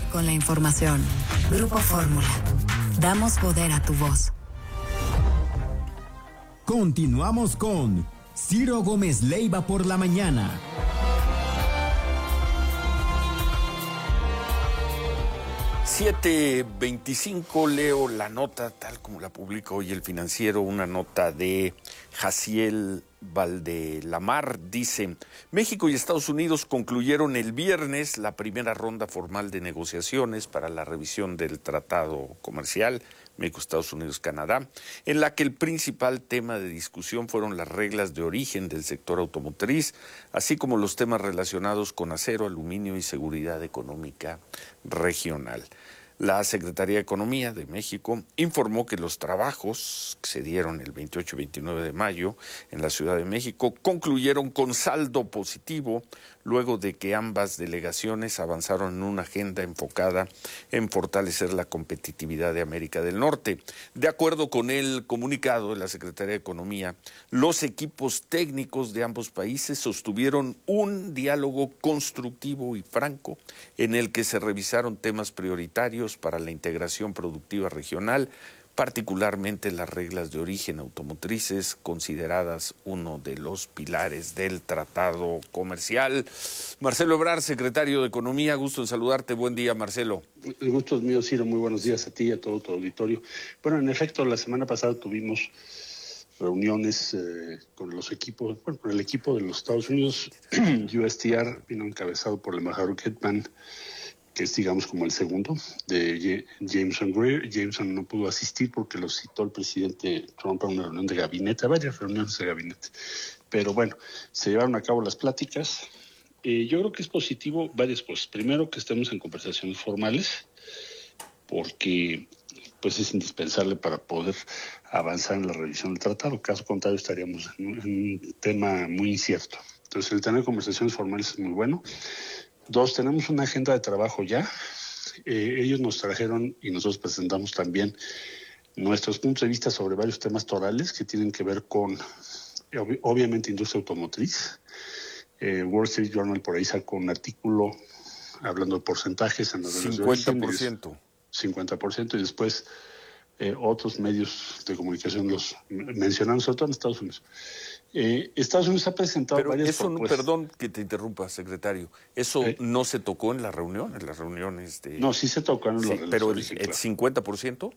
con la información. Grupo Fórmula. Damos poder a tu voz. Continuamos con Ciro Gómez Leiva por la mañana. (7:25) leo la nota tal como la publica hoy El Financiero, una nota de Jaciel Valdelamar. Dice: México y Estados Unidos concluyeron el viernes la primera ronda formal de negociaciones para la revisión del tratado comercial México, Estados Unidos, Canadá, en la que el principal tema de discusión fueron las reglas de origen del sector automotriz, así como los temas relacionados con acero, aluminio y seguridad económica regional. La Secretaría de Economía de México informó que los trabajos que se dieron el 28 y 29 de mayo en la Ciudad de México concluyeron con saldo positivo, luego de que ambas delegaciones avanzaron en una agenda enfocada en fortalecer la competitividad de América del Norte. De acuerdo con el comunicado de la Secretaría de Economía, los equipos técnicos de ambos países sostuvieron un diálogo constructivo y franco en el que se revisaron temas prioritarios para la integración productiva regional, particularmente las reglas de origen automotrices, consideradas uno de los pilares del tratado comercial. Marcelo Ebrard, secretario de Economía, gusto en saludarte. Buen día, Marcelo. El gusto es mío, Ciro. Muy buenos días a ti y a todo tu auditorio. Bueno, en efecto, la semana pasada tuvimos reuniones con los equipos, con el equipo de los Estados Unidos. USTR vino encabezado por el embajador Kettmann, que es, digamos, como el segundo, de Jameson Greer. Jameson no pudo asistir porque lo citó el presidente Trump a una reunión de gabinete, a varias reuniones de gabinete. Pero bueno, se llevaron a cabo las pláticas. Yo creo que es positivo varias cosas. Primero, que estemos en conversaciones formales, porque pues es indispensable para poder avanzar en la revisión del tratado. Caso contrario, estaríamos en un tema muy incierto. Entonces, el tener conversaciones formales es muy bueno. Dos, tenemos una agenda de trabajo ya. Ellos nos trajeron y nosotros presentamos también nuestros puntos de vista sobre varios temas torales que tienen que ver con, obviamente, industria automotriz. Wall Street Journal por ahí sacó un artículo hablando de porcentajes en los 50%. 50%, y después otros medios de comunicación los mencionaron, sobre todo en Estados Unidos. Estados Unidos ha presentado varias propuestas. Perdón que te interrumpa, secretario. ¿Eso no se tocó en la reunión? En las reuniones de... No, sí se tocaron los pero el 50%.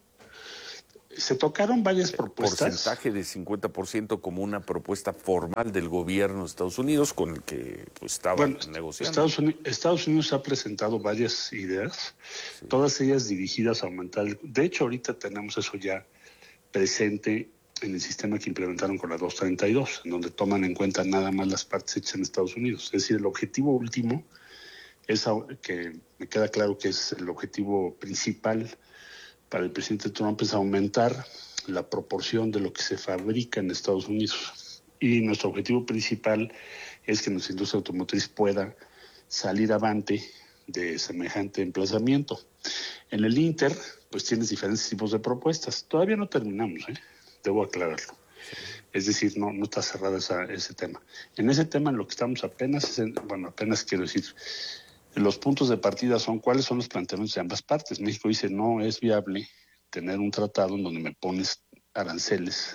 Se tocaron varias propuestas. Porcentaje de 50% como una propuesta formal del gobierno de Estados Unidos con el que pues, estaban negociando. Estados Unidos ha presentado varias ideas, sí, todas ellas dirigidas a aumentar. De hecho, ahorita tenemos eso ya presente en el sistema que implementaron con la 232, en donde toman en cuenta nada más las partes hechas en Estados Unidos. Es decir, el objetivo último, es que me queda claro que es el objetivo principal para el presidente Trump, es aumentar la proporción de lo que se fabrica en Estados Unidos. Y nuestro objetivo principal es que nuestra industria automotriz pueda salir avante de semejante emplazamiento. En el Inter, pues tienes diferentes tipos de propuestas. Todavía no terminamos, debo aclararlo. Es decir, no está cerrado ese tema. En ese tema, en lo que estamos apenas quiero decir, los puntos de partida son cuáles son los planteamientos de ambas partes. México dice, no es viable tener un tratado en donde me pones aranceles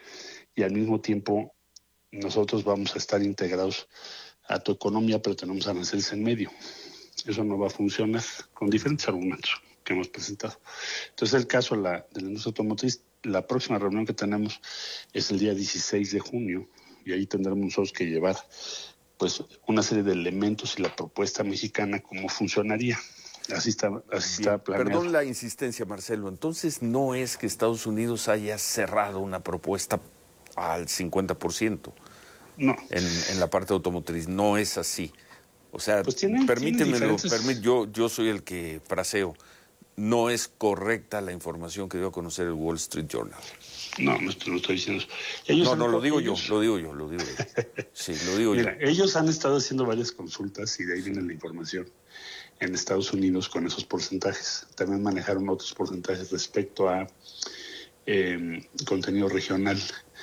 y al mismo tiempo nosotros vamos a estar integrados a tu economía, pero tenemos aranceles en medio. Eso no va a funcionar, con diferentes argumentos que hemos presentado. Entonces, el caso de la industria automotriz, la próxima reunión que tenemos es el día 16 de junio y ahí tendremos nosotros que llevar pues una serie de elementos y la propuesta mexicana cómo funcionaría. Así está planeado. Perdón la insistencia, Marcelo. Entonces, no es que Estados Unidos haya cerrado una propuesta al 50%. No. En la parte automotriz. No es así. O sea, pues permítemelo. Yo soy el que fraseo. No es correcta la información que dio a conocer el Wall Street Journal. No estoy diciendo No, eso. lo digo yo. Sí, lo digo yo. Ellos han estado haciendo varias consultas y de ahí viene la información en Estados Unidos con esos porcentajes. También manejaron otros porcentajes respecto a contenido regional.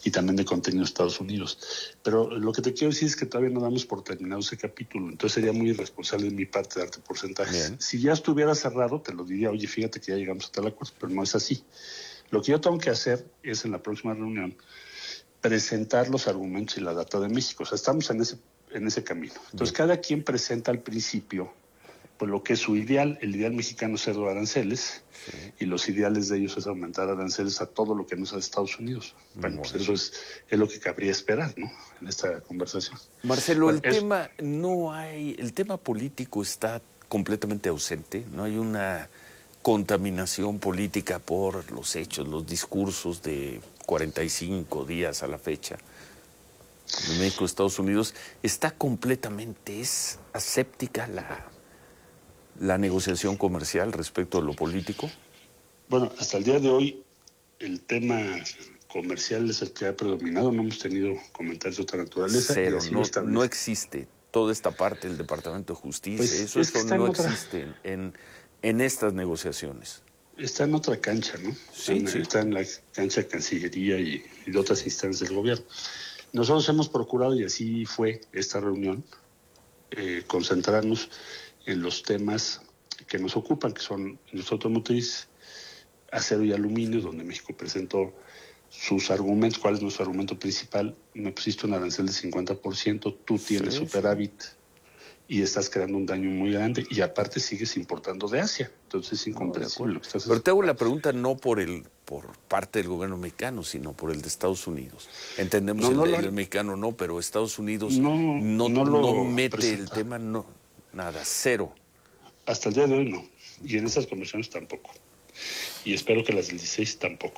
y también de contenido de Estados Unidos. Pero lo que te quiero decir es que todavía no damos por terminado ese capítulo, entonces sería muy irresponsable de mi parte darte porcentajes. Bien. Si ya estuviera cerrado, te lo diría, oye, fíjate que ya llegamos a tal acuerdo, pero no es así. Lo que yo tengo que hacer es en la próxima reunión presentar los argumentos y la data de México. O sea, estamos en ese camino. Entonces, cada quien presenta al principio pues lo que es su ideal. El ideal mexicano es cero aranceles, y los ideales de ellos es aumentar aranceles a todo lo que no sea de Estados Unidos. Bueno, pues eso es lo que cabría esperar, ¿no?, en esta conversación. Marcelo, Bueno, el tema político está completamente ausente, no hay una contaminación política por los hechos, los discursos de 45 días a la fecha. En México, Estados Unidos, está completamente, es aséptica la negociación comercial respecto a lo político. Bueno, hasta el día de hoy el tema comercial es el que ha predominado, no hemos tenido comentarios de otra naturaleza. Cero, no existe toda esta parte del Departamento de Justicia, pues eso no existe en estas negociaciones. Está en otra cancha, ¿no? Sí. Está en la cancha de Cancillería y de otras instancias del gobierno. Nosotros hemos procurado, y así fue esta reunión, concentrarnos en los temas que nos ocupan, que son industria automotriz, acero y aluminio, donde México presentó sus argumentos. ¿Cuál es nuestro argumento principal? Me pusiste un arancel de 50%, tú tienes superávit y estás creando un daño muy grande, y aparte sigues importando de Asia. Entonces es incomprensible lo que estás haciendo. Pero te hago la pregunta no por parte del gobierno mexicano, sino por el de Estados Unidos. Entendemos el mexicano no, pero Estados Unidos no mete el tema, nada, cero. Hasta el día de hoy no, y en estas conversaciones tampoco. Y espero que las del 16 tampoco.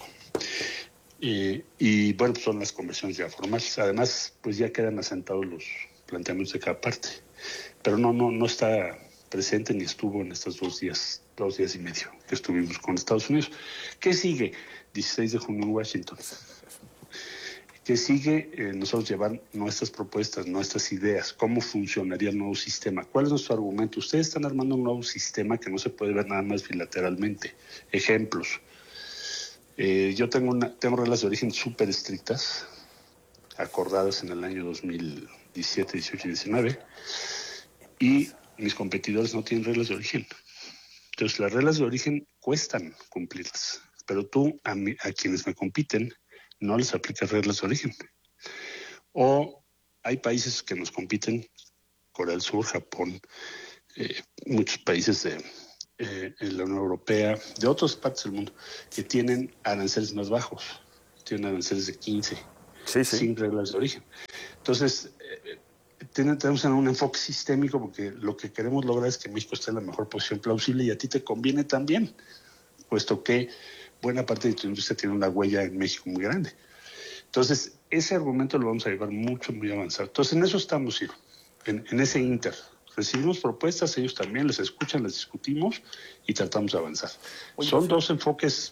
Y bueno, pues son las conversaciones ya formales. Además, pues ya quedan asentados los planteamientos de cada parte. Pero no está presente ni estuvo en estos 2 días y medio que estuvimos con Estados Unidos. ¿Qué sigue? 16 de junio en Washington. ¿Qué sigue? Nosotros llevar nuestras propuestas, nuestras ideas, cómo funcionaría el nuevo sistema. ¿Cuál es nuestro argumento? Ustedes están armando un nuevo sistema que no se puede ver nada más bilateralmente. Ejemplos. Yo tengo reglas de origen súper estrictas, acordadas en el año 2017, 18 y 19, y mis competidores no tienen reglas de origen. Entonces, las reglas de origen cuestan cumplirlas, pero tú, a quienes me compiten, no les aplicas reglas de origen. O hay países que nos compiten, Corea del Sur, Japón, muchos países de la Unión Europea, de otras partes del mundo, que tienen aranceles más bajos, tienen aranceles de 15, sin reglas de origen. Entonces, tenemos un enfoque sistémico, porque lo que queremos lograr es que México esté en la mejor posición plausible, y a ti te conviene también, puesto que buena parte de tu industria tiene una huella en México muy grande. Entonces, ese argumento lo vamos a llevar muy avanzado. Entonces, en eso estamos, Ciro, en ese inter. Recibimos propuestas, ellos también les escuchan, les discutimos y tratamos de avanzar. Son 2 enfoques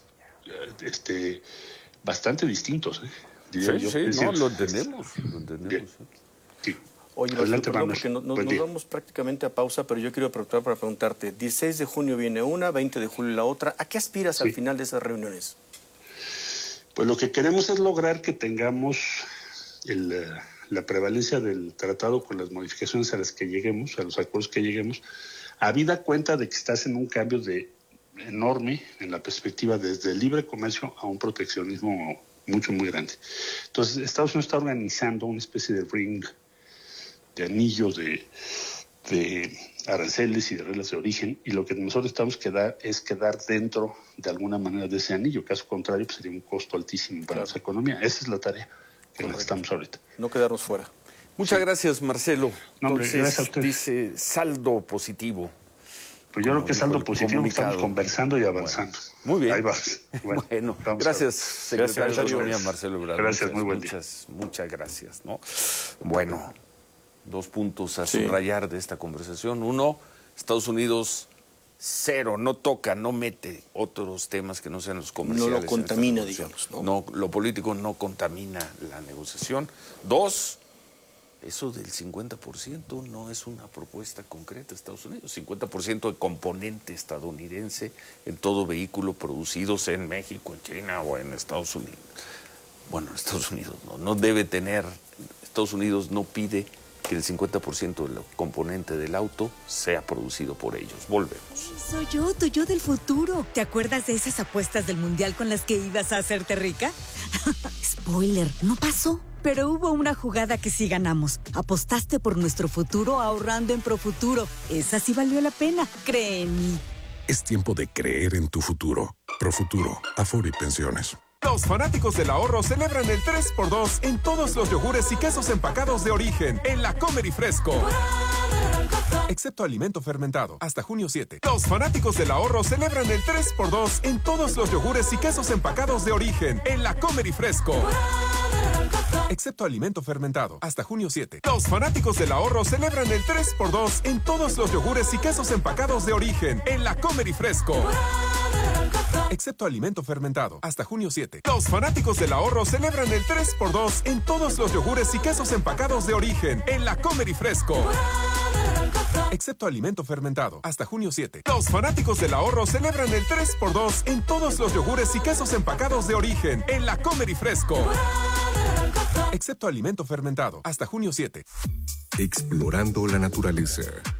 bastante distintos, diría yo. Lo entendemos. Bien. Sí. Oye, perdón, porque nos vamos prácticamente a pausa, pero yo quiero aprovechar para preguntarte, 16 de junio viene una, 20 de julio la otra. ¿A qué aspiras al final de esas reuniones? Pues lo que queremos es lograr que tengamos la prevalencia del tratado con las modificaciones a las que lleguemos, a los acuerdos que lleguemos, habida cuenta de que estás en un cambio enorme en la perspectiva desde el libre comercio a un proteccionismo muy grande. Entonces, Estados Unidos está organizando una especie de ring, de anillos de aranceles y de reglas de origen, y lo que nosotros estamos quedar dentro de alguna manera de ese anillo. Caso contrario, pues sería un costo altísimo para nuestra economía. Esa es la tarea que estamos ahorita. No quedarnos fuera. Muchas gracias, Marcelo. Entonces, gracias a ustedes. Dice saldo positivo. Pues yo creo que es saldo positivo, estamos conversando y avanzando. Muy bien. Ahí va. Bueno, gracias, secretario de Economía, Marcelo Ebrard. Gracias, muy buen día. Muchas gracias, ¿no? Bueno, 2 puntos a subrayar de esta conversación. 1, Estados Unidos, 0, no toca, no mete otros temas que no sean los comerciales. No lo contamina, digamos, ¿no? Lo político no contamina la negociación. 2, eso del 50% no es una propuesta concreta de Estados Unidos. 50% de componente estadounidense en todo vehículo producidos en México, en China o en Estados Unidos. Bueno, Estados Unidos no debe tener, Estados Unidos no pide que el 50% del componente del auto sea producido por ellos. Volvemos. Soy yo, tu yo del futuro. ¿Te acuerdas de esas apuestas del mundial con las que ibas a hacerte rica? Spoiler, no pasó. Pero hubo una jugada que sí ganamos. Apostaste por nuestro futuro ahorrando en Profuturo. Esa sí valió la pena, cree en mí. Es tiempo de creer en tu futuro. Profuturo, Afore y Pensiones. Los fanáticos del ahorro celebran el 3x2 en todos los yogures y quesos empacados de origen en La Comer y Fresco. Excepto alimento fermentado, hasta junio 7. Los fanáticos del ahorro celebran el 3x2 en todos los yogures y quesos empacados de origen en La Comer y Fresco. Excepto alimento fermentado, hasta junio 7. Los fanáticos del ahorro celebran el 3x2 en todos los yogures y quesos empacados de origen en La Comer y Fresco. Excepto alimento fermentado, hasta junio 7. Los fanáticos del ahorro celebran el 3x2 en todos los yogures y quesos empacados de origen en La Comer y Fresco. Excepto alimento fermentado, hasta junio 7. Los fanáticos del ahorro celebran el 3x2 en todos los yogures y quesos empacados de origen en La Comer y Fresco. Excepto alimento fermentado, hasta junio 7. Explorando la naturaleza.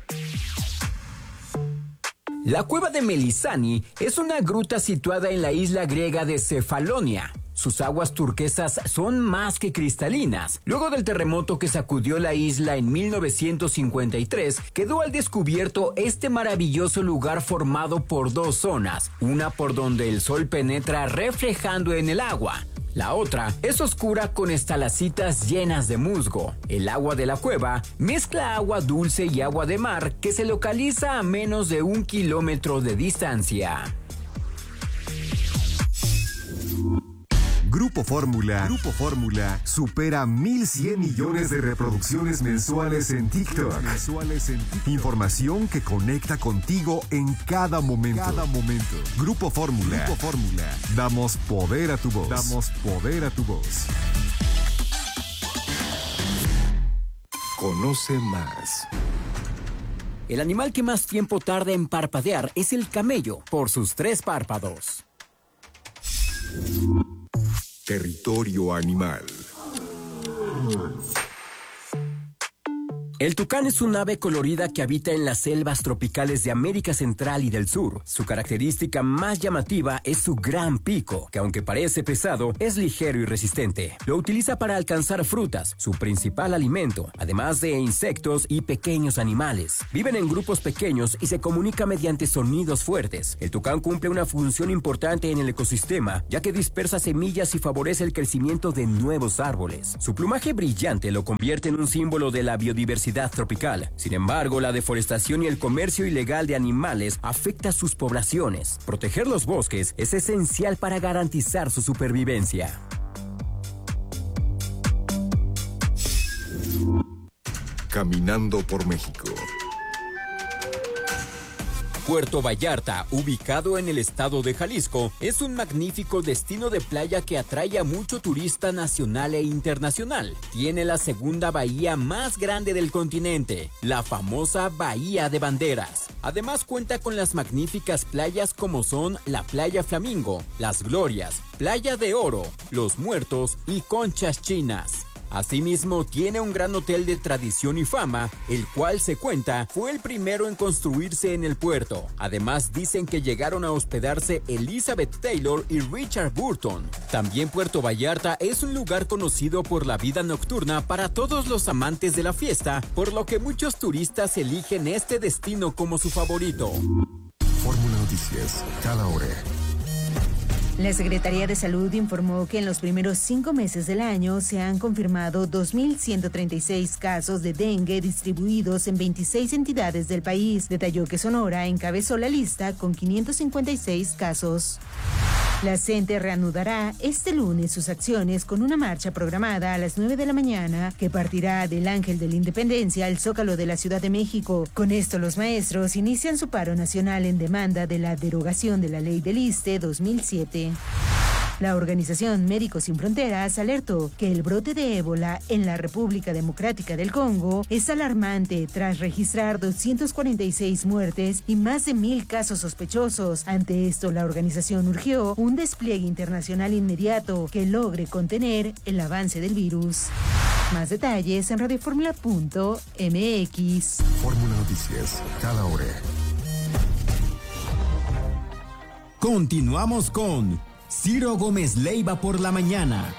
La cueva de Melisani es una gruta situada en la isla griega de Cefalonia. Sus aguas turquesas son más que cristalinas. Luego del terremoto que sacudió la isla en 1953, quedó al descubierto este maravilloso lugar formado por dos zonas, una por donde el sol penetra reflejando en el agua. La otra es oscura con estalactitas llenas de musgo. El agua de la cueva mezcla agua dulce y agua de mar que se localiza a menos de 1 kilómetro de distancia. Grupo Fórmula supera 1,100 millones de reproducciones mensuales en TikTok. Información que conecta contigo en cada momento. Grupo Fórmula. Damos poder a tu voz. Conoce más. El animal que más tiempo tarda en parpadear es el camello, por sus 3 párpados. Territorio animal. El tucán es un ave colorida que habita en las selvas tropicales de América Central y del Sur. Su característica más llamativa es su gran pico, que aunque parece pesado, es ligero y resistente. Lo utiliza para alcanzar frutas, su principal alimento, además de insectos y pequeños animales. Viven en grupos pequeños y se comunica mediante sonidos fuertes. El tucán cumple una función importante en el ecosistema, ya que dispersa semillas y favorece el crecimiento de nuevos árboles. Su plumaje brillante lo convierte en un símbolo de la biodiversidad tropical. Sin embargo, la deforestación y el comercio ilegal de animales afecta a sus poblaciones. Proteger los bosques es esencial para garantizar su supervivencia. Caminando por México. Puerto Vallarta, ubicado en el estado de Jalisco, es un magnífico destino de playa que atrae a mucho turista nacional e internacional. Tiene la segunda bahía más grande del continente, la famosa Bahía de Banderas. Además cuenta con las magníficas playas como son la Playa Flamingo, Las Glorias, Playa de Oro, Los Muertos y Conchas Chinas. Asimismo, tiene un gran hotel de tradición y fama, el cual se cuenta fue el primero en construirse en el puerto. Además, dicen que llegaron a hospedarse Elizabeth Taylor y Richard Burton. También Puerto Vallarta es un lugar conocido por la vida nocturna para todos los amantes de la fiesta, por lo que muchos turistas eligen este destino como su favorito. Fórmula Noticias, cada hora. La Secretaría de Salud informó que en los primeros 5 meses del año se han confirmado 2.136 casos de dengue distribuidos en 26 entidades del país. Detalló que Sonora encabezó la lista con 556 casos. La CENTE reanudará este lunes sus acciones con una marcha programada a las 9 de la mañana que partirá del Ángel de la Independencia al Zócalo de la Ciudad de México. Con esto, los maestros inician su paro nacional en demanda de la derogación de la Ley del ISSSTE 2007. La Organización Médicos Sin Fronteras alertó que el brote de ébola en la República Democrática del Congo es alarmante tras registrar 246 muertes y más de 1,000 casos sospechosos. Ante esto, la organización urgió un despliegue internacional inmediato que logre contener el avance del virus. Más detalles en radioformula.mx. Fórmula Noticias, cada hora. Continuamos con Ciro Gómez Leiva por la mañana.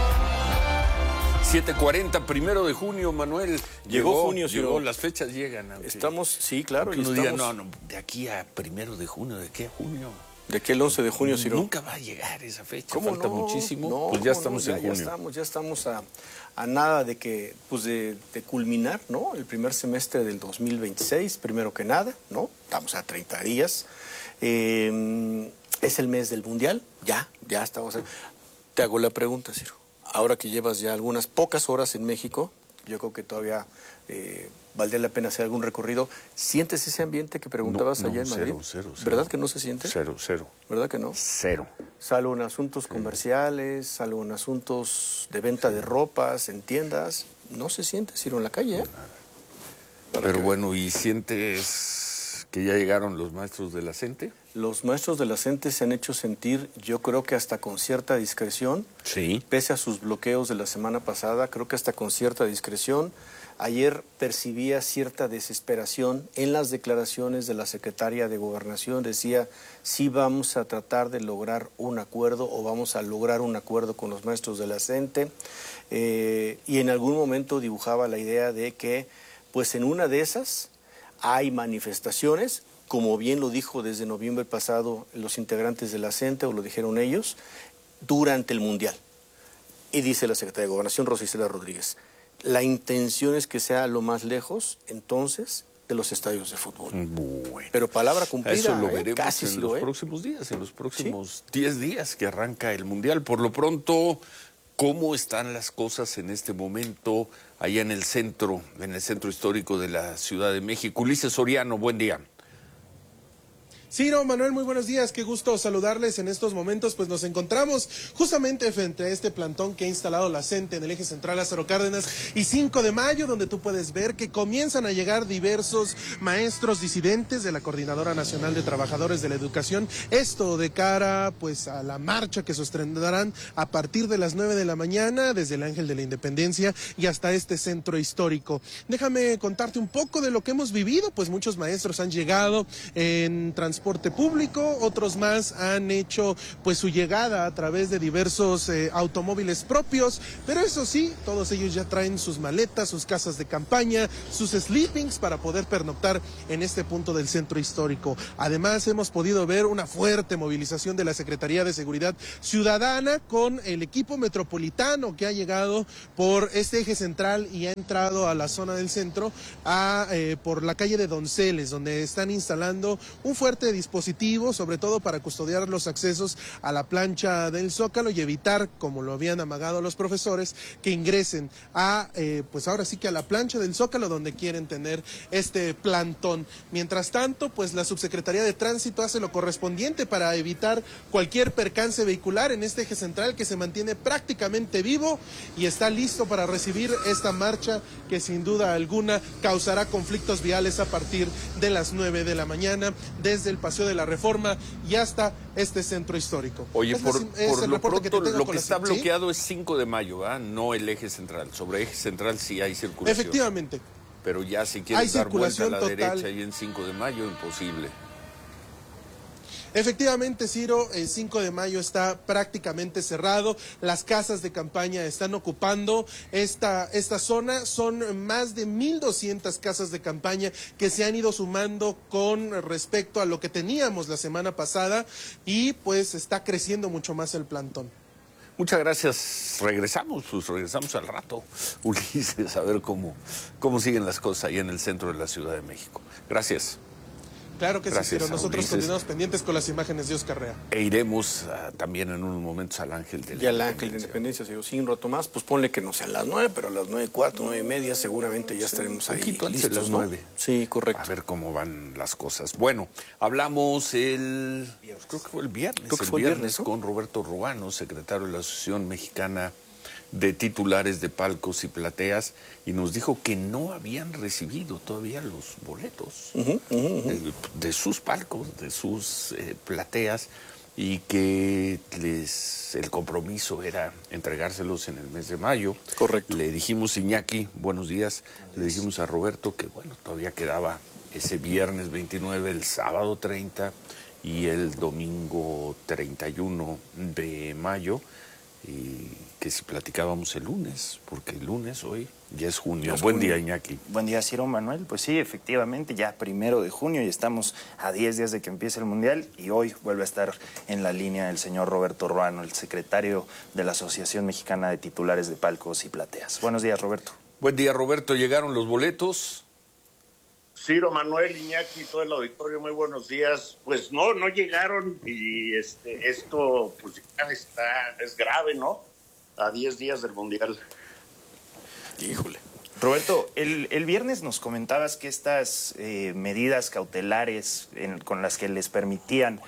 7:40, 1 de junio, Manuel. Llegó junio, Ciro. Las fechas llegan. Estamos, sí, claro. Y diga, no, de aquí a 1 de junio, ¿de qué junio? ¿De qué el 11 de junio, Ciro? Nunca va a llegar esa fecha, ¿Cómo falta no? muchísimo. No, pues ya estamos en junio. Ya estamos a nada de que, pues de culminar, ¿no? El primer semestre del 2026, primero que nada, ¿no? Estamos a 30 días. Es el mes del Mundial, ya estamos. Te hago la pregunta, Ciro. Ahora que llevas ya algunas pocas horas en México, yo creo que todavía valdría la pena hacer algún recorrido. ¿Sientes ese ambiente que preguntabas allá en Madrid? Cero. ¿Verdad que no se siente? Cero. ¿Verdad que no? Cero. Salvo en asuntos comerciales, salvo en asuntos de venta de ropas, en tiendas, no se siente, Ciro, en la calle, ¿eh? Pero bueno, ¿y sientes que ya llegaron los maestros de la CENTE? Los maestros de la CENTE se han hecho sentir, yo creo que hasta con cierta discreción. Sí. Pese a sus bloqueos de la semana pasada, creo que hasta con cierta discreción. Ayer percibía cierta desesperación en las declaraciones de la secretaria de Gobernación. Decía, sí vamos a tratar de lograr un acuerdo o vamos a lograr un acuerdo con los maestros de la CENTE. Y en algún momento dibujaba la idea de que, pues en una de esas hay manifestaciones, como bien lo dijo desde noviembre pasado los integrantes de la CENTE, o lo dijeron ellos, durante el Mundial. Y dice la secretaria de Gobernación, Rosa Isela Rodríguez, la intención es que sea lo más lejos, entonces, de los estadios de fútbol. Bueno. Pero palabra cumplida, eso lo veremos casi en los próximos días, en los próximos 10 días que arranca el Mundial. Por lo pronto, ¿cómo están las cosas en este momento allá en el centro histórico de la Ciudad de México? Ulises Soriano, buen día. Ciro, Manuel, muy buenos días, qué gusto saludarles en estos momentos, pues nos encontramos justamente frente a este plantón que ha instalado la CENTE en el eje central Lázaro Cárdenas y 5 de mayo, donde tú puedes ver que comienzan a llegar diversos maestros disidentes de la Coordinadora Nacional de Trabajadores de la Educación, esto de cara pues a la marcha que sostendrán a partir de las 9 de la mañana desde el Ángel de la Independencia y hasta este centro histórico. Déjame contarte un poco de lo que hemos vivido, pues muchos maestros han llegado en transporte público, otros más han hecho pues su llegada a través de diversos automóviles propios, pero eso sí, todos ellos ya traen sus maletas, sus casas de campaña, sus sleepings para poder pernoctar en este punto del centro histórico. Además, hemos podido ver una fuerte movilización de la Secretaría de Seguridad Ciudadana con el equipo metropolitano que ha llegado por este eje central y ha entrado a la zona del centro por la calle de Donceles, donde están instalando un fuerte dispositivo, sobre todo para custodiar los accesos a la plancha del Zócalo y evitar, como lo habían amagado los profesores, que ingresen pues ahora sí que a la plancha del Zócalo, donde quieren tener este plantón. Mientras tanto, pues la Subsecretaría de Tránsito hace lo correspondiente para evitar cualquier percance vehicular en este eje central que se mantiene prácticamente vivo y está listo para recibir esta marcha que sin duda alguna causará conflictos viales a partir de las 9 de la mañana desde el Paseo de la Reforma y hasta este centro histórico. Oye, por lo pronto lo que está bloqueado es 5 de mayo, ¿verdad? No el eje central. Sobre eje central sí hay circulación. Efectivamente. Pero ya si quieres dar vuelta a la derecha y en 5 de mayo, imposible. Efectivamente, Ciro, el 5 de mayo está prácticamente cerrado, las casas de campaña están ocupando esta zona, son más de 1,200 casas de campaña que se han ido sumando con respecto a lo que teníamos la semana pasada y pues está creciendo mucho más el plantón. Muchas gracias, regresamos al rato, Ulises, a ver cómo siguen las cosas ahí en el centro de la Ciudad de México. Gracias. Claro que Gracias, sí, pero nosotros Ulises. continuamos pendientes con las imágenes de Oscar Rea. E iremos también en unos momentos al Ángel de la Y al Ángel de Independencia, digo, sin un rato más, pues ponle que no sean las 9, pero a las 9:15, 9:30 seguramente ya estaremos ahí poquito antes de listos, las ¿no? 9. Sí, correcto. A ver cómo van las cosas. Bueno, hablamos creo que fue el viernes. Creo que fue el viernes, ¿no? Con Roberto Ruano, secretario de la Asociación Mexicana de Titulares de Palcos y Plateas, y nos dijo que no habían recibido todavía los boletos de sus palcos, de sus plateas, y que el compromiso era entregárselos en el mes de mayo. Correcto. Le dijimos, Iñaki, buenos días, le dijimos a Roberto que bueno, todavía quedaba ese viernes 29, el sábado 30 y el domingo 31 de mayo, y que si platicábamos el lunes, porque el lunes hoy ya es junio. Buen día, Iñaki. Buen día, Ciro Manuel. Pues sí, efectivamente, ya 1 de junio y estamos a 10 días de que empiece el Mundial, y hoy vuelve a estar en la línea el señor Roberto Ruano, el secretario de la Asociación Mexicana de Titulares de Palcos y Plateas. Buenos días, Roberto. Buen día, Roberto. ¿Llegaron los boletos? Ciro, Manuel, Iñaki, todo el auditorio, muy buenos días. Pues no llegaron, y esto pues es grave, ¿no? A 10 días del Mundial. Híjole. Roberto, el viernes nos comentabas que estas medidas cautelares con las que les permitían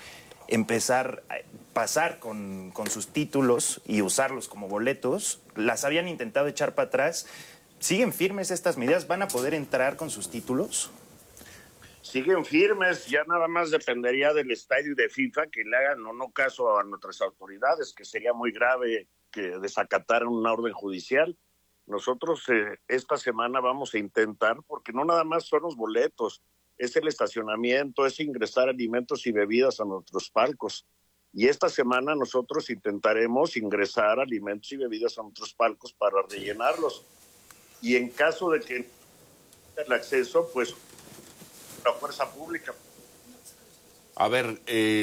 pasar con sus títulos y usarlos como boletos, las habían intentado echar para atrás. ¿Siguen firmes estas medidas? ¿Van a poder entrar con sus títulos? Siguen firmes, ya nada más dependería del estadio y de FIFA que le hagan o no caso a nuestras autoridades, que sería muy grave que desacataran una orden judicial. Nosotros esta semana vamos a intentar, porque no nada más son los boletos, es el estacionamiento, es ingresar alimentos y bebidas a nuestros palcos. Y esta semana nosotros intentaremos ingresar alimentos y bebidas a nuestros palcos para rellenarlos. Y en caso de que el acceso, pues la fuerza pública. A ver,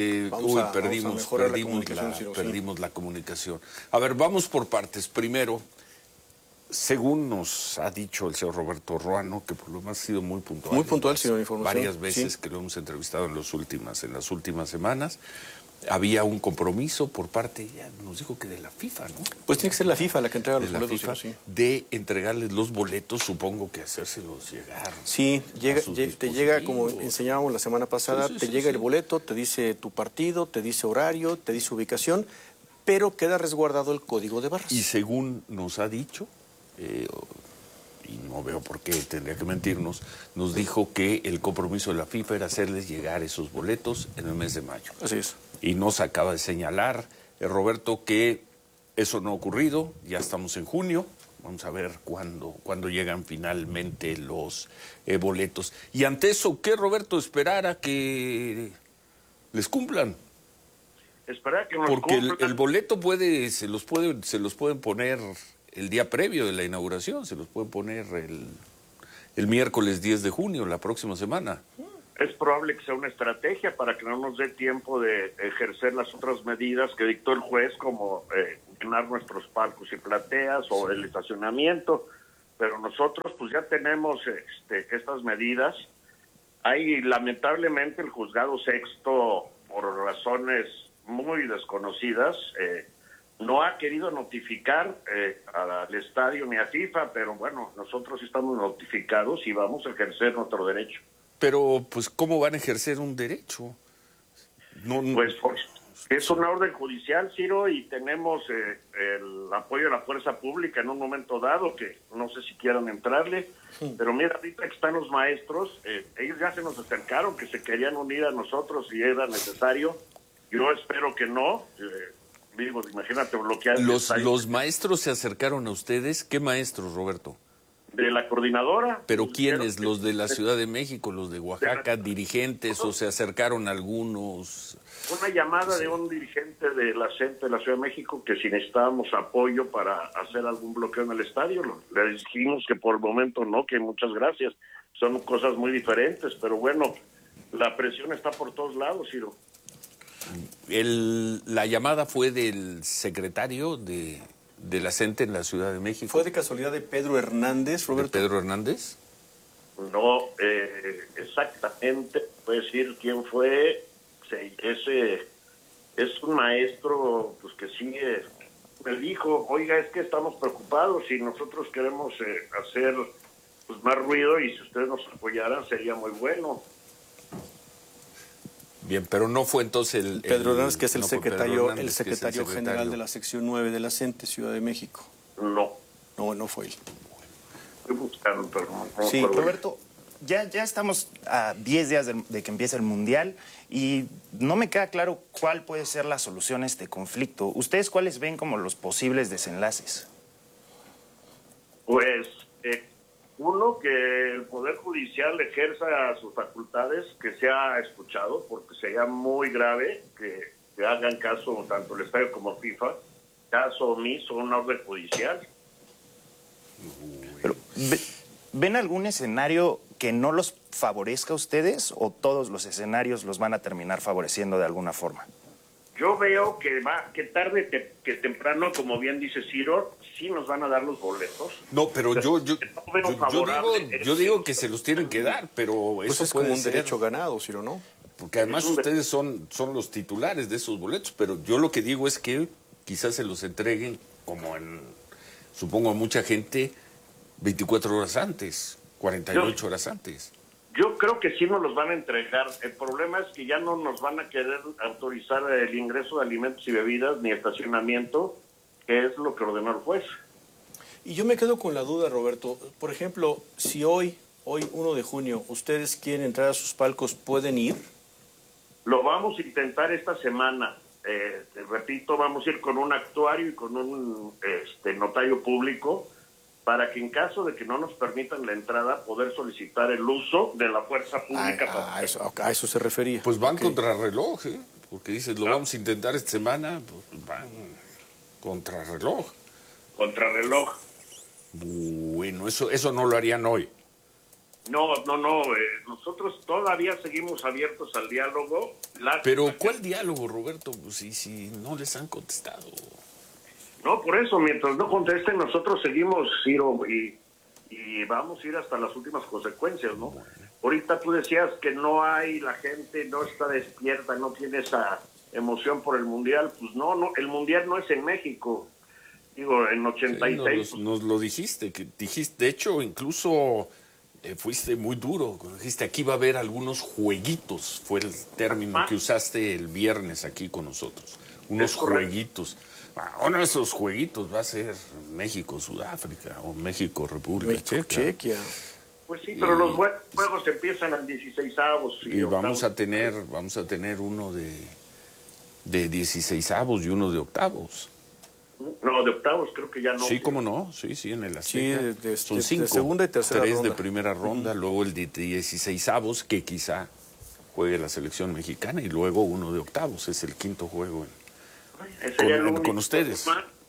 perdimos la comunicación. A ver, vamos por partes. Primero, según nos ha dicho el señor Roberto Ruano, que por lo menos ha sido muy puntual. Muy puntual, señor información. Varias veces sí, que lo hemos entrevistado en las últimas semanas. Había un compromiso por parte, ya nos dijo que de la FIFA, ¿no? Pues tiene que ser la FIFA la que entrega los boletos. FIFA, sí. De entregarles los boletos, supongo que hacérselos llegar. Sí, te llega, como enseñábamos la semana pasada, te llega el boleto, te dice tu partido, te dice horario, te dice ubicación, pero queda resguardado el código de barras. Y según nos ha dicho, y no veo por qué tendría que mentirnos, nos dijo que el compromiso de la FIFA era hacerles llegar esos boletos en el mes de mayo. Así es. Y nos acaba de señalar, Roberto, que eso no ha ocurrido, ya estamos en junio, vamos a ver cuándo llegan finalmente los boletos. Y ante eso, ¿qué, Roberto, esperar a que les cumplan? Esperar que nos Porque cumplan. el boleto se los pueden poner el día previo de la inauguración, se los pueden poner el miércoles 10 de junio, la próxima semana. Es probable que sea una estrategia para que no nos dé tiempo de ejercer las otras medidas que dictó el juez, como llenar nuestros palcos y plateas o el estacionamiento. Pero nosotros pues ya tenemos estas medidas. Hay lamentablemente el juzgado sexto, por razones muy desconocidas, no ha querido notificar al estadio ni a FIFA, pero bueno, nosotros estamos notificados y vamos a ejercer nuestro derecho. Pero, pues, ¿cómo van a ejercer un derecho? Pues es una orden judicial, Ciro, y tenemos el apoyo de la fuerza pública en un momento dado, que no sé si quieran entrarle, pero mira, ahorita que están los maestros, ellos ya se nos acercaron, que se querían unir a nosotros si era necesario. Yo espero que no. Digo, imagínate bloquear. Los maestros se acercaron a ustedes. ¿Qué maestros, Roberto? De la coordinadora. ¿Pero quiénes? ¿Los de la Ciudad de México, los de Oaxaca, dirigentes, o se acercaron algunos? Una llamada de un dirigente de la CENTE de la Ciudad de México que si necesitábamos apoyo para hacer algún bloqueo en el estadio, le dijimos que por el momento no, que muchas gracias. Son cosas muy diferentes, pero bueno, la presión está por todos lados, Ciro. La llamada fue del secretario de la CENTE en la Ciudad de México. ¿Fue de casualidad de Pedro Hernández, Roberto? ¿De Pedro Hernández? No, exactamente, puedo decir quién fue. Ese es un maestro, pues que sigue. Me dijo, oiga, es que estamos preocupados y nosotros queremos hacer pues más ruido y si ustedes nos apoyaran sería muy bueno. Bien, pero no fue entonces Pedro Hernández, que es el no, secretario, Hernández, el secretario general de la sección 9 de la CENTE, Ciudad de México. No. No fue él. Estoy buscando, pero no Sí, acuerdo. Roberto, ya estamos a 10 días de que empiece el Mundial y no me queda claro cuál puede ser la solución a este conflicto. ¿Ustedes cuáles ven como los posibles desenlaces? Pues, uno, que el Poder Judicial ejerza sus facultades, que sea escuchado, porque sería muy grave que hagan caso tanto el Estadio como FIFA, caso omiso, una orden judicial. Pero, ¿ven algún escenario que no los favorezca a ustedes o todos los escenarios los van a terminar favoreciendo de alguna forma? Yo veo que tarde que temprano, como bien dice Ciro, sí nos van a dar los boletos. No, pero yo digo que se los tienen que dar, pero Pues eso es puede como un ser, derecho ganado, Ciro, ¿no? porque además ustedes son los titulares de esos boletos, pero yo lo que digo es que quizás se los entreguen como supongo a mucha gente 24 horas antes, 48 horas antes. Yo creo que sí nos los van a entregar. El problema es que ya no nos van a querer autorizar el ingreso de alimentos y bebidas ni estacionamiento, que es lo que ordenó el juez. Y yo me quedo con la duda, Roberto. Por ejemplo, si hoy 1 de junio, ustedes quieren entrar a sus palcos, ¿pueden ir? Lo vamos a intentar esta semana. Te repito, vamos a ir con un actuario y con un notario público para que en caso de que no nos permitan la entrada, poder solicitar el uso de la fuerza pública. A eso se refería. Pues van contra reloj, porque dices, lo vamos a intentar esta semana, pues van contra reloj. Contra reloj. Bueno, eso no lo harían hoy. No, nosotros todavía seguimos abiertos al diálogo. Pero ¿cuál diálogo, Roberto? Pues si no les han contestado. No, por eso, mientras no contesten, nosotros seguimos, Ciro, y vamos a ir hasta las últimas consecuencias, ¿no? Ahorita tú decías que la gente no está despierta, no tiene esa emoción por el Mundial. Pues no, el Mundial no es en México. Digo, en 86... Sí, nos lo dijiste, de hecho, incluso fuiste muy duro, cuando dijiste, aquí va a haber algunos jueguitos, fue el término que usaste el viernes aquí con nosotros, unos jueguitos. Uno de esos jueguitos va a ser México-Sudáfrica o México-República Chequia. Pues sí, pero los juegos empiezan al 16avos. Y vamos a tener uno de 16avos y uno de octavos. No, de octavos creo que ya no. Sí, cómo no, sí, en el Azteca. Sí, son 5, de segunda y tercera 3 ronda. de primera ronda, luego el de 16avos, que quizá juegue la selección mexicana, y luego uno de octavos, es el quinto juego con ustedes.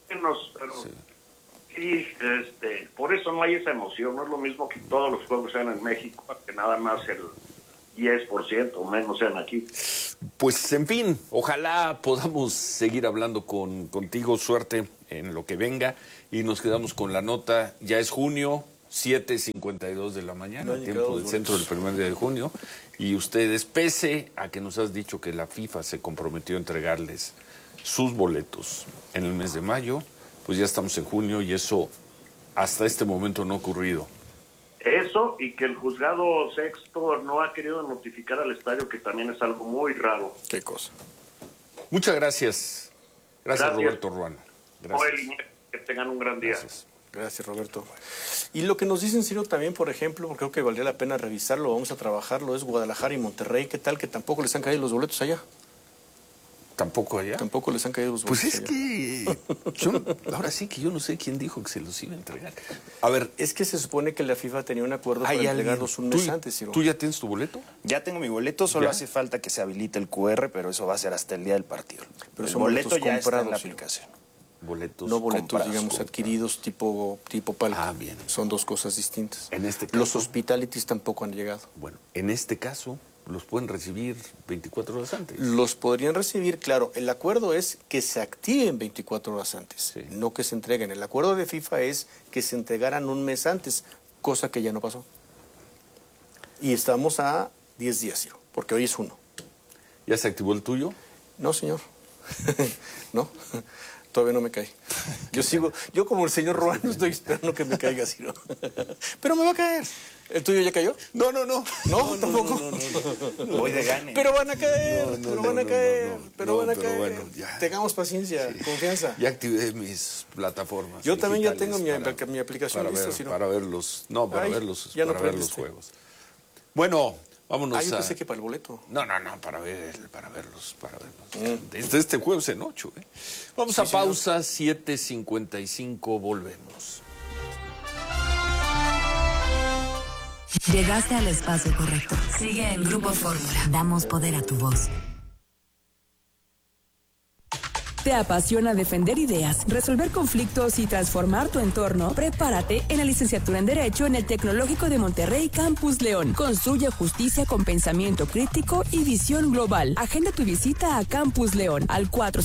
Sí, por eso no hay esa emoción, no es lo mismo que todos los juegos sean en México, que nada más el 10% o menos sean aquí. Pues, en fin, ojalá podamos seguir hablando contigo, suerte en lo que venga, y nos quedamos con la nota. Ya es junio, 7:52 de la mañana, tiempo del centro del primer día de junio, y ustedes, pese a que nos has dicho que la FIFA se comprometió a entregarles sus boletos en el mes de mayo, pues ya estamos en junio y eso hasta este momento no ha ocurrido. Eso, y que el juzgado sexto no ha querido notificar al estadio, que también es algo muy raro. ¿Qué cosa? Muchas gracias. Gracias. Roberto Ruano. Gracias. Que tengan un gran día. Gracias, Roberto. Y lo que nos dicen, Ciro, también, por ejemplo, porque creo que valdría la pena revisarlo, vamos a trabajarlo, es Guadalajara y Monterrey. ¿Qué tal que tampoco les han caído los boletos allá? ¿Tampoco allá? Tampoco les han caído los boletos allá. Pues es que ahora sí que yo no sé quién dijo que se los iba a entregar. A ver, es que se supone que la FIFA tenía un acuerdo para entregarlos un mes antes, Ciro. ¿Tú ya tienes tu boleto? Ya tengo mi boleto, solo hace falta que se habilite el QR, pero eso va a ser hasta el día del partido. Pero el son boleto ya está en la Ciro. aplicación. Boletos no boletos, comprados, digamos, adquiridos tipo palco. Bien. Son dos cosas distintas. En este caso, los hospitalities tampoco han llegado. Bueno, en este caso, los pueden recibir 24 horas antes. Los podrían recibir, claro. El acuerdo es que se activen 24 horas antes, no que se entreguen. El acuerdo de FIFA es que se entregaran un mes antes, cosa que ya no pasó. Y estamos a 10 días, Ciro, porque hoy es 1. ¿Ya se activó el tuyo? No, señor. No, todavía no me cae. Yo como el señor Ruano estoy esperando que me caiga, Ciro. Pero me va a caer. ¿El tuyo ya cayó? No, tampoco. No. Voy de gane. Pero van a caer, van a caer. Bueno, ya. Tengamos paciencia, confianza. Ya activé mis plataformas. Yo también ya tengo mi aplicación lista, Ciro. Para ver los juegos. Bueno, vámonos yo pensé que para el boleto. No, para verlos. Desde este jueves en 8. Vamos a pausa, 7:55, volvemos. Llegaste al espacio correcto. Sigue en Grupo Fórmula. Damos poder a tu voz. ¿Te apasiona defender ideas, resolver conflictos y transformar tu entorno? Prepárate en la licenciatura en Derecho en el Tecnológico de Monterrey Campus León. Construye justicia con pensamiento crítico y visión global. Agenda tu visita a Campus León al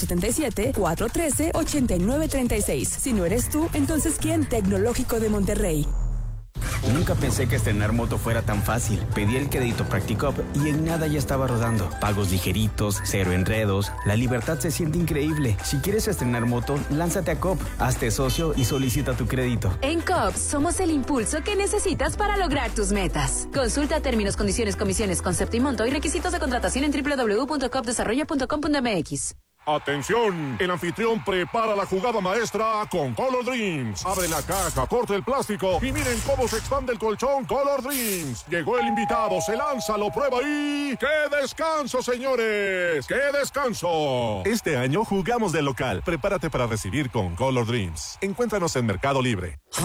477-413-8936. Si no eres tú, entonces ¿quién? Tecnológico de Monterrey. Nunca pensé que estrenar moto fuera tan fácil. Pedí el crédito Practicop y en nada ya estaba rodando. Pagos ligeritos, cero enredos. La libertad se siente increíble. Si quieres estrenar moto, lánzate a COP, hazte socio y solicita tu crédito. En COP somos el impulso que necesitas para lograr tus metas. Consulta términos, condiciones, comisiones, concepto y monto y requisitos de contratación en www.copdesarrollo.com.mx. ¡Atención! El anfitrión prepara la jugada maestra con Color Dreams. Abre la caja, corta el plástico y miren cómo se expande el colchón Color Dreams. Llegó el invitado, se lanza, lo prueba y... ¡qué descanso, señores! ¡Qué descanso! Este año jugamos de local. Prepárate para recibir con Color Dreams. Encuéntranos en Mercado Libre.